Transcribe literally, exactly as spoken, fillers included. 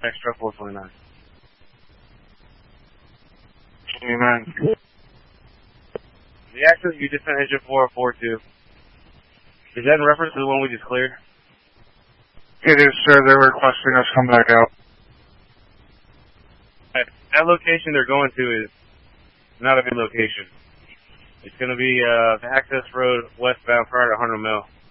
Extra four twenty-nine. twenty-nine. The access you just sent engine four four two. Is that in reference to the one we just cleared? It is, sir. They're requesting us come back out. Right. That location they're going to is not a good location. It's going to be uh, the access road westbound prior to one hundred mil.